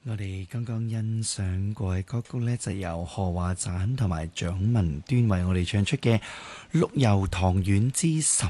我哋剛剛欣賞過嘅歌曲呢，就由何華盞同埋蔣文端為我哋唱出嘅《綠油塘苑之岑